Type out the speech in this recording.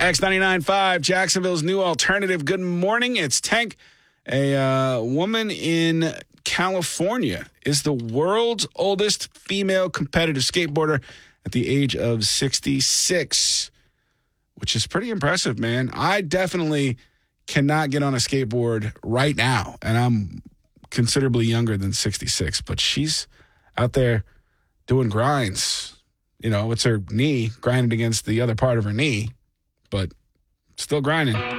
X99.5, Jacksonville's new alternative. Good morning. It's Tank. A woman in California is the world's oldest female competitive skateboarder at the age of 66, which is pretty impressive, man. I definitely cannot get on a skateboard right now, and I'm considerably younger than 66, but she's out there doing grinds. You know, it's her knee grinding against the other part of her knee, but still grinding.